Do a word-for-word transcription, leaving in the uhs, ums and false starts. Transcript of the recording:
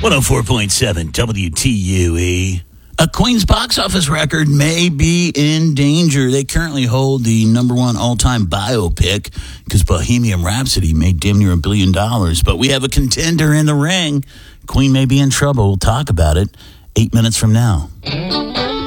one oh four point seven W T U E. A Queen's box office record may be in danger. They currently hold the number one all-time biopic because Bohemian Rhapsody made damn near a billion dollars. But we have a contender in the ring. Queen may be in trouble. We'll talk about it eight minutes from now.